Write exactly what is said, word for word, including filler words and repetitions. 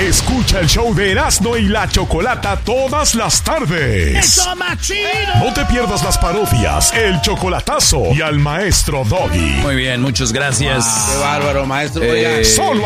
Escucha el show de Erasmo y la Chocolata todas las tardes. ¡Eso, más chido! No te pierdas las parodias, el chocolatazo y al maestro Doggy. Muy bien, muchas gracias. Wow, qué bárbaro, maestro. Eh, Solo